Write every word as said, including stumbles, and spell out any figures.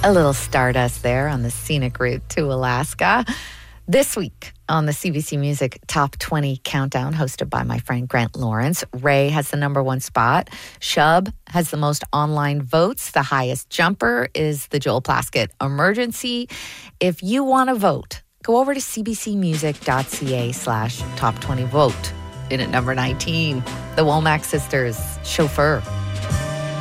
A little Stardust there on the scenic route to Alaska. This week on the C B C Music Top twenty Countdown, hosted by my friend Grant Lawrence, Ray has the number one spot. Shub has the most online votes. The highest jumper is the Joel Plaskett Emergency. If you want to vote, go over to cbcmusic.ca slash top 20 vote. In at number nineteen, the Womack Sisters, Chauffeur.